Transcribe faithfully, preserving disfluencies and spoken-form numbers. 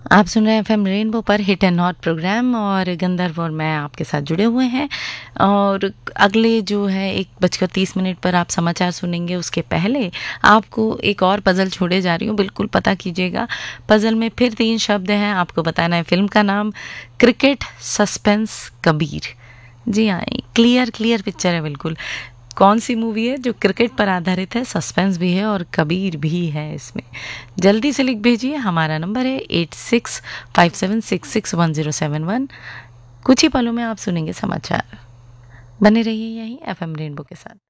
आप सुन रहे हैं एफएम रेनबो पर हिट एंड हॉट प्रोग्राम और गंधर्व और मैं आपके साथ जुड़े हुए हैं। और अगले जो है एक बजकर तीस मिनट पर आप समाचार सुनेंगे। उसके पहले आपको एक और पजल छोड़े जा रही हूँ, बिल्कुल पता कीजिएगा। पजल में फिर तीन शब्द हैं, आपको बताना है फिल्म का नाम। Cricket, suspense, Kabir. जी हाँ, क्लियर क्लियर पिक्चर है बिल्कुल। कौन सी मूवी है जो क्रिकेट पर आधारित है, सस्पेंस भी है और कबीर भी है इसमें। जल्दी से लिख भेजिए। हमारा नंबर है eight six five seven six six one zero seven one. कुछ ही पलों में आप सुनेंगे समाचार। बने रहिए यहीं एफएम रेनबो के साथ।